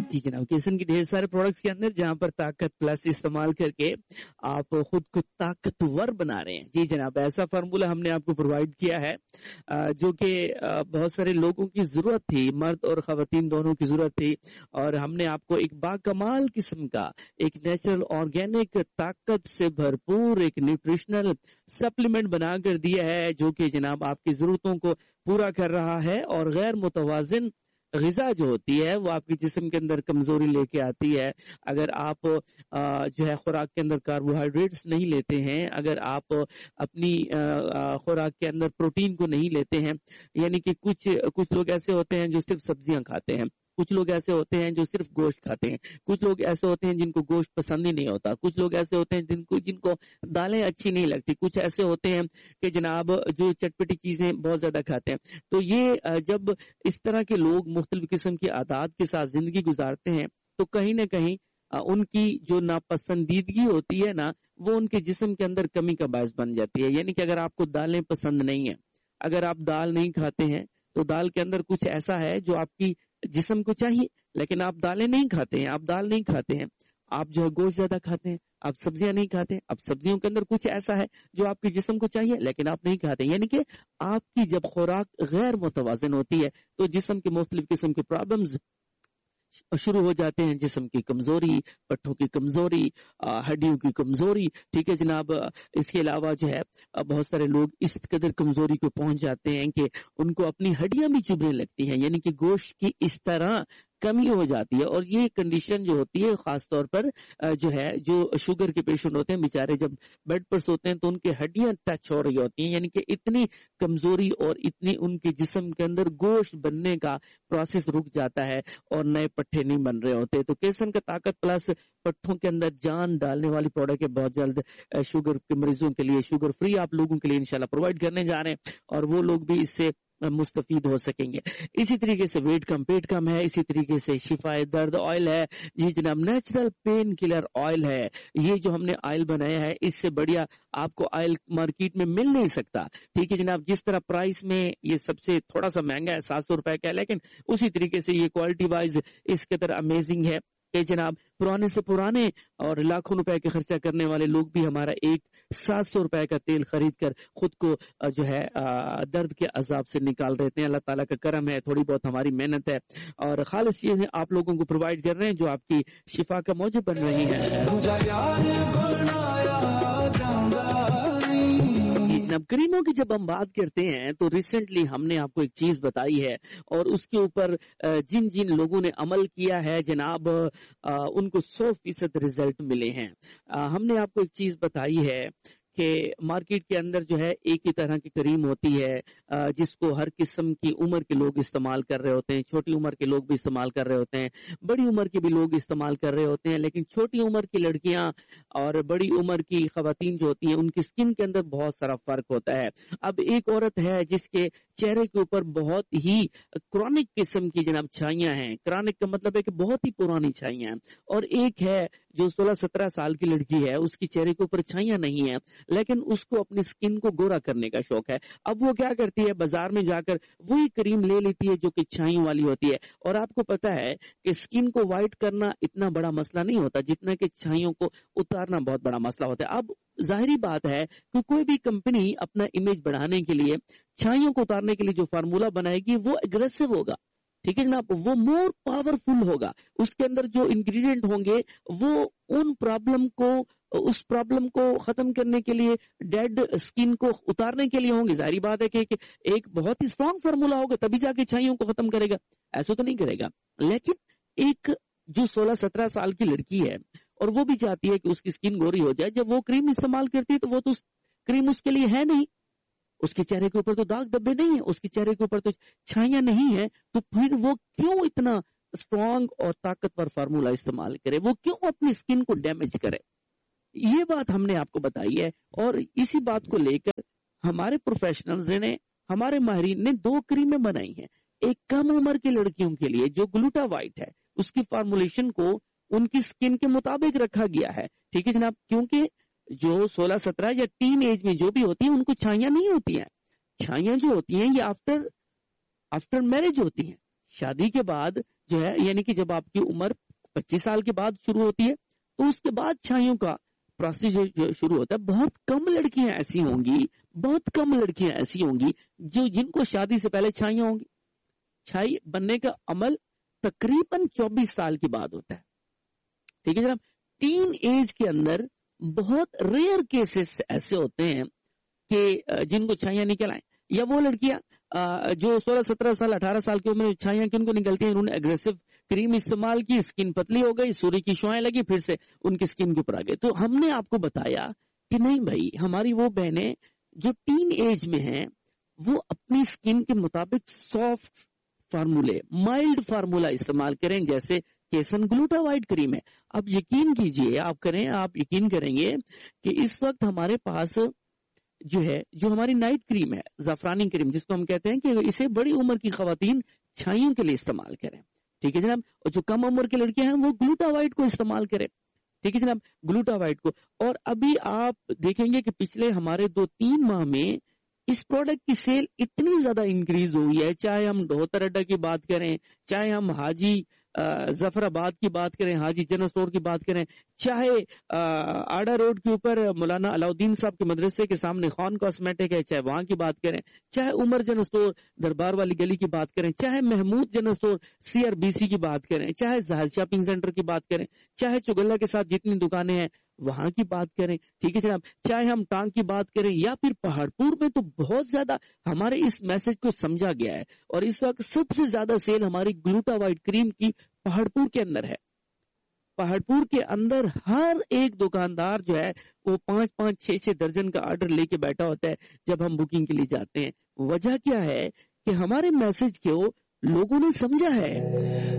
जी जनाब, केसन के ढेर सारे प्रोडक्ट्स के अंदर जहां पर ताकत प्लस इस्तेमाल करके आप खुद को ताकतवर बना रहे हैं। जी जनाब, ऐसा फार्मूला हमने आपको प्रोवाइड किया है जो कि बहुत सारे लोगों की जरूरत थी, मर्द और खवातीन दोनों की जरूरत थी, और हमने आपको एक बाकमाल किस्म का एक नेचुरल ऑर्गेनिक ताकत से भरपूर एक न्यूट्रिशनल सप्लीमेंट बनाकर दिया है जो कि जनाब आपकी जरूरतों को पूरा कर रहा है। और गैर मुतवाजिन ग़िज़ा जो होती है वो आपके जिस्म के अंदर कमजोरी लेके आती है। अगर आप जो है खुराक के अंदर कार्बोहाइड्रेट्स नहीं लेते हैं, अगर आप अपनी खुराक के अंदर प्रोटीन को नहीं लेते हैं, यानी कि कुछ लोग ऐसे होते हैं जो सिर्फ सब्जियां खाते हैं, कुछ लोग ऐसे होते हैं जो सिर्फ गोश्त खाते हैं, कुछ लोग ऐसे होते हैं जिनको गोश्त पसंद ही नहीं होता, कुछ लोग ऐसे होते हैं जिनको दालें अच्छी नहीं लगती, कुछ ऐसे होते हैं कि जनाब जो चटपटी चीजें बहुत ज्यादा खाते हैं। तो ये जब इस तरह के लोग मुख्तलिफ किस्म की आदत के साथ जिंदगी गुजारते हैं तो कहीं ना कहीं उनकी जो नापसंदीदगी होती है ना, वो उनके जिस्म के अंदर कमी का बायस बन जाती है। यानी कि अगर आपको दालें पसंद नहीं है, अगर आप दाल नहीं खाते हैं, तो दाल के अंदर कुछ ऐसा है जो आपकी जिस्म को चाहिए, लेकिन आप दालें नहीं खाते हैं, आप दाल नहीं खाते हैं, आप जो है गोश्त ज्यादा खाते हैं, आप सब्जियां नहीं खाते हैं। अब सब्जियों के अंदर कुछ ऐसा है जो आपके जिस्म को चाहिए लेकिन आप नहीं खाते, यानी कि आपकी जब खुराक गैर मुतवाजिन होती है तो जिस्म के मुख्तलिफ किस्म के प्रॉब्लम्स शुरू हो जाते हैं। जिस्म की कमजोरी, पट्टों की कमजोरी, हड्डियों की कमजोरी, ठीक है जनाब। इसके अलावा जो है बहुत सारे लोग इस कदर कमजोरी को पहुंच जाते हैं कि उनको अपनी हड्डियां भी चुभने लगती हैं, यानी कि गोश्त की इस तरह कमी हो जाती है। और ये कंडीशन जो होती है खास तौर पर जो है जो शुगर के पेशेंट होते हैं, बेचारे जब बेड पर सोते हैं तो उनकी हड्डियां टच हो रही होती हैं, यानी कि इतनी कमजोरी और इतनी उनके जिस्म के अंदर गोश्त बनने का प्रोसेस रुक जाता है और नए पट्टे नहीं बन रहे होते। तो केसन का ताकत प्लस पट्टों के अंदर जान डालने वाली प्रोडक्ट है, बहुत जल्द शुगर के मरीजों के लिए शुगर फ्री आप लोगों के लिए इंशाल्लाह प्रोवाइड करने जा रहे हैं और वो लोग भी इससे मुस्तफीद हो सकेंगे। इसी तरीके से वेट कम पेट कम है, इसी तरीके से शिफाए दर्द ऑयल है। जी जनाब, नेचुरल पेन किलर ऑयल है। ये जो हमने ऑयल बनाया है इससे बढ़िया आपको ऑयल मार्केट में मिल नहीं सकता, ठीक है जनाब। जिस तरह प्राइस में ये सबसे थोड़ा सा महंगा है, 700 रुपए का है, लेकिन उसी तरीके से ये क्वालिटी वाइज इस कदर अमेजिंग है कि जनाब पुराने से पुराने और लाखों रुपए के खर्चा करने वाले लोग भी हमारा एक 700 रुपए का तेल खरीद कर खुद को जो है दर्द के अजाब से निकाल देते हैं। अल्लाह ताला का करम है, थोड़ी बहुत हमारी मेहनत है और खालिस ये आप लोगों को प्रोवाइड कर रहे हैं जो आपकी शिफा का मौजब बन रही है। जनाब, करीमों की जब हम बात करते हैं तो रिसेंटली हमने आपको एक चीज बताई है और उसके ऊपर जिन जिन लोगों ने अमल किया है जनाब उनको 100% रिजल्ट मिले हैं। हमने आपको एक चीज बताई है कि मार्केट के अंदर जो है एक ही तरह की क्रीम होती है जिसको हर किस्म की उम्र के लोग इस्तेमाल कर रहे होते हैं, छोटी उम्र के लोग भी इस्तेमाल कर रहे होते हैं, बड़ी उम्र के भी लोग इस्तेमाल कर रहे होते हैं। लेकिन छोटी उम्र की लड़कियां और बड़ी उम्र की खवातीन जो होती हैं उनकी स्किन के अंदर बहुत सारा फर्क होता है। अब एक औरत है जिसके चेहरे के ऊपर बहुत ही क्रॉनिक किस्म की जनाब छाइयां हैं, क्रॉनिक का मतलब है कि बहुत ही पुरानी छाइयां हैं, और एक है जो 16-17 साल की लड़की है उसकी चेहरे के ऊपर छाइयां नहीं है लेकिन उसको अपनी स्किन को गोरा करने का शौक है। अब वो क्या करती है, बाजार में जाकर वही क्रीम ले लेती है जो कि छाइयों वाली होती है। और आपको पता है कि स्किन को व्हाइट करना इतना बड़ा मसला नहीं होता जितना कि छाइयों को उतारना बहुत बड़ा मसला होता है। अब जाहिरी बात है कि कोई भी कंपनी अपना इमेज बढ़ाने के लिए छाइयों को उतारने के लिए जो फार्मूला बनाएगी वो एग्रेसिव होगा, ठीक है जनाब, वो मोर पावरफुल होगा। उसके अंदर जो इंग्रेडिएंट होंगे वो उस प्रॉब्लम को खत्म करने के लिए, डेड स्किन को उतारने के लिए होंगे। जाहिर बात है कि एक बहुत ही स्ट्रांग फार्मूला होगा तभी जाके छाइयों को खत्म करेगा, ऐसा तो नहीं करेगा। लेकिन एक जो 16-17 साल की लड़की है और वो भी चाहती है कि उसकी स्किन गोरी हो जाए, जब वो क्रीम इस्तेमाल करती है तो वो तो क्रीम उसके लिए है नहीं, उसके चेहरे के ऊपर तो दाग धब्बे नहीं है, उसके चेहरे के ऊपर तो छाइयां नहीं है, तो फिर वो क्यों इतना स्ट्रांग और ताकतवर फार्मूला इस्तेमाल करे, वो क्यों अपनी स्किन को डैमेज करे। ये बात हमने आपको बताई है और इसी बात को लेकर हमारे प्रोफेशनल्स ने, हमारे माहिरीन ने 2 क्रीमें बनाई हैं। एक कम उम्र की लड़कियों के लिए जो ग्लूटावाइट है उसकी फार्मूलेशन को उनकी स्किन के मुताबिक रखा गया है, ठीक है जनाब, क्योंकि जो 16-17 या टीन एज में जो भी होती है उनको छाइयां नहीं होती हैं। छाइयां जो होती हैं ये आफ्टर मैरिज होती हैं, शादी के बाद جو ہے یعنی کہ جب آپ کی عمر 25 سال کے بعد شروع ہوتی ہے تو اس کے بعد چھائیوں کا پروسیجر جو شروع ہوتا ہے. بہت کم لڑکیاں ایسی ہوں گی, بہت کم لڑکیاں ایسی ہوں گی جن کو شادی سے پہلے چھائیاں ہوں گی. چھائی بننے کا عمل تقریباً 24 سال کے بعد ہوتا ہے. ٹھیک ہے جناب. ٹین ایج کے اندر بہت ریئر کیسز ایسے ہوتے ہیں کہ جن کو چھائیاں نکل آئیں, یا وہ لڑکیاں جو 16 17 سال 18 سال کی عمر میں چھائیاں کن کو نکلتی ہیں, انہوں نے اگریسو کریم استعمال کی, اسکن پتلی ہو گئی, سوری کی شعائیں لگی, پھر سے ان کی اسکن کے اوپر آ گئے. تو ہم نے آپ کو بتایا کہ نہیں بھائی, ہماری وہ بہنیں جو ٹین ایج میں ہیں وہ اپنی اسکن کے مطابق سافٹ فارمولے, مائلڈ فارمولا استعمال کریں, جیسے کیسن گلوٹاوائڈ کریم ہے. اب یقین کیجئے, آپ یقین کریں گے کہ اس وقت ہمارے پاس جو ہے, جو ہماری نائٹ کریم ہے, زعفرانی کریم جس کو ہم کہتے ہیں, کہ اسے بڑی عمر کی خواتین چھائیوں کے لیے استعمال کریں. ٹھیک ہے جناب. اور جو کم عمر کی لڑکیاں ہیں وہ گلوٹاوائڈ کو استعمال کریں. ٹھیک ہے جناب, گلوٹاوائڈ کو. اور ابھی آپ دیکھیں گے کہ پچھلے ہمارے 2-3 ماہ میں اس پروڈکٹ کی سیل اتنی زیادہ انکریز ہوئی ہے, چاہے ہم ڈھوتر اڈا کی بات کریں, چاہے ہم حاجی ظفر آباد کی بات کریں, حاجی جنرل اسٹور کی بات کریں, چاہے آڈا روڈ کے اوپر مولانا علاؤدین صاحب کے مدرسے کے سامنے خان کاسمیٹک ہے, چاہے وہاں کی بات کریں, چاہے عمر جنرل اسٹور دربار والی گلی کی بات کریں, چاہے محمود جنرل اسٹور CRBC کی بات کریں, چاہے زاہد شاپنگ سینٹر کی بات کریں, چاہے چگلہ کے ساتھ جتنی دکانیں ہیں وہاں کی بات کریں. ٹھیک ہے جناب. چاہے ہم ٹانگ کی بات کریں یا پھر پہاڑ پور میں, تو بہت زیادہ ہمارے اس میسج کو سمجھا گیا ہے. اور اس وقت سب سے زیادہ سیل ہماری گلوٹاوائڈ کریم کی پہاڑ پور کے اندر ہے. پہاڑ پور کے اندر ہر ایک دکاندار جو ہے وہ 5-5 6-6 درجن کا آرڈر لے کے بیٹھا ہوتا ہے جب ہم بکنگ کے لیے جاتے ہیں. وجہ کیا ہے کہ ہمارے میسج کو لوگوں نے سمجھا ہے.